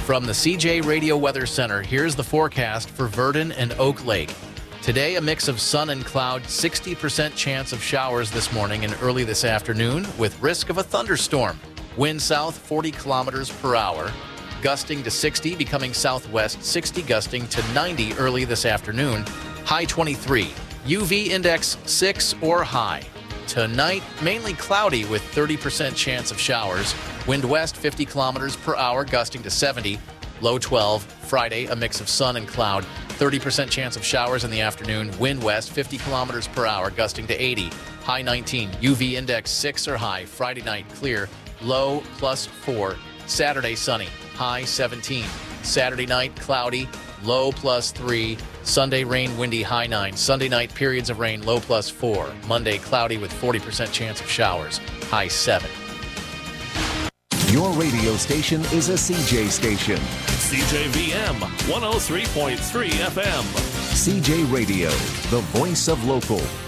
From the CJ Radio Weather Center, here's the forecast for Verdon and Oak Lake. Today, a mix of sun and cloud, 60% chance of showers this morning and early this afternoon with risk of a thunderstorm. Wind south 40 kilometers per hour, gusting to 60, becoming southwest 60, gusting to 90 early this afternoon. High 23. UV index 6 or high. Tonight, mainly cloudy with 30% chance of showers. Wind west 50 kilometers per hour, gusting to 70. Low 12. Friday, a mix of sun and cloud. 30% chance of showers in the afternoon. Wind west 50 kilometers per hour, gusting to 80. High 19. UV index 6 or high. Friday night, clear. Low +4. Saturday, sunny. High 17. Saturday night, cloudy. Low +3. Sunday, rain, windy, high 9. Sunday night, periods of rain, low +4. Monday, cloudy with 40% chance of showers, high 7. Your radio station is a CJ station. CJVM 103.3 FM. CJ Radio, the voice of local.